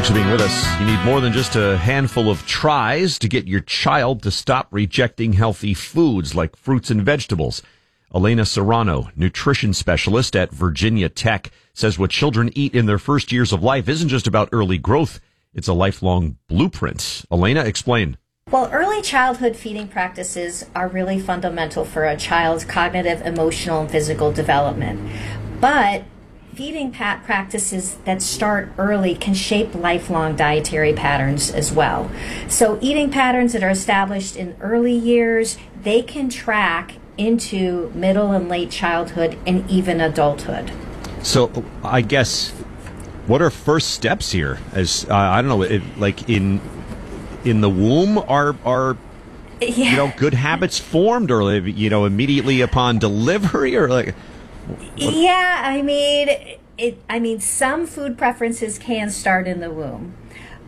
Thanks for being with us. You need more than just a handful of tries to get your child to stop rejecting healthy foods like fruits and vegetables. Elena Serrano, nutrition specialist at Virginia Tech, says what children eat in their first years of life isn't just about early growth. It's a lifelong blueprint. Elena, explain. Well, early childhood feeding practices are really fundamental for a child's cognitive, emotional, and physical development. But feeding practices that start early can shape lifelong dietary patterns as well. So eating patterns that are established in early years, they can track into middle and late childhood and even adulthood. So I guess, what are first steps here? As I don't know, like in the womb, are good habits formed, or immediately upon delivery, or like? Yeah, I mean, some food preferences can start in the womb.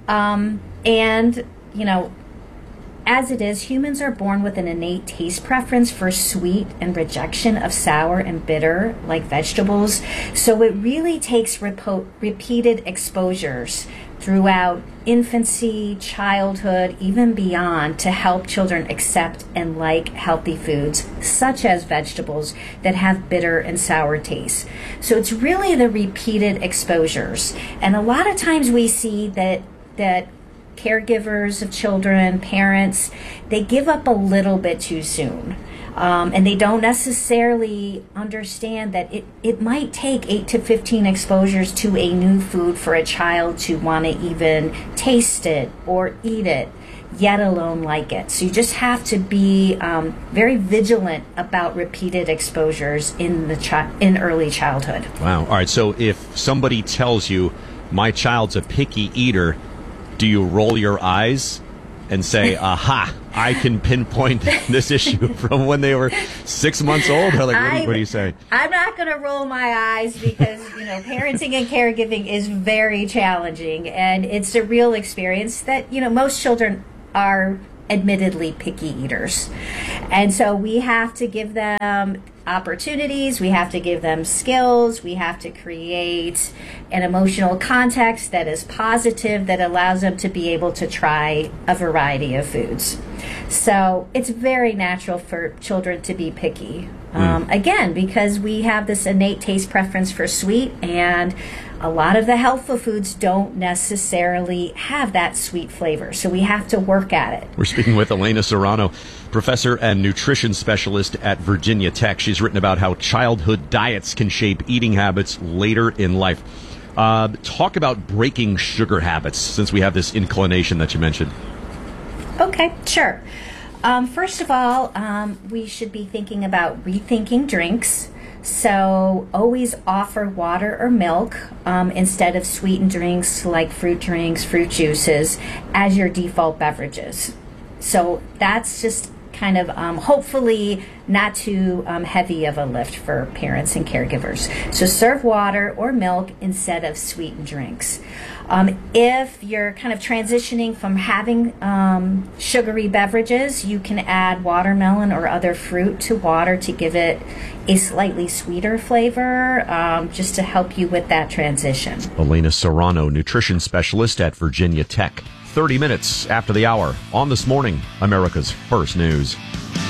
As it is, humans are born with an innate taste preference for sweet and rejection of sour and bitter, like vegetables. So it really takes repeated exposures throughout infancy, childhood, even beyond, to help children accept and like healthy foods, such as vegetables that have bitter and sour tastes. So it's really the repeated exposures. And a lot of times we see that caregivers of children, parents, they give up a little bit too soon. And they don't necessarily understand that it might take 8 to 15 exposures to a new food for a child to want to even taste it or eat it, yet alone like it. So you just have to be very vigilant about repeated exposures in early childhood. Wow. All right. So if somebody tells you, my child's a picky eater, do you roll your eyes and say, aha, I can pinpoint this issue from when they were 6 months old? Or like, what do you say? I'm not going to roll my eyes because, parenting and caregiving is very challenging. And it's a real experience that, most children are admittedly picky eaters. And so we have to give them opportunities, we have to give them skills, we have to create an emotional context that is positive, that allows them to be able to try a variety of foods. So it's very natural for children to be picky. Again, because we have this innate taste preference for sweet, and a lot of the healthful foods don't necessarily have that sweet flavor. So we have to work at it. We're speaking with Elena Serrano, professor and nutrition specialist at Virginia Tech. She's written about how childhood diets can shape eating habits later in life. Talk about breaking sugar habits, since we have this inclination that you mentioned. Okay, sure. First of all, we should be thinking about rethinking drinks. So always offer water or milk instead of sweetened drinks like fruit drinks, fruit juices as your default beverages. So that's just kind of hopefully not too heavy of a lift for parents and caregivers. So serve water or milk instead of sweetened drinks. If you're kind of transitioning from having sugary beverages, you can add watermelon or other fruit to water to give it a slightly sweeter flavor, just to help you with that transition. Elena Serrano, nutrition specialist at Virginia Tech. 30 minutes after the hour on This Morning, America's First News.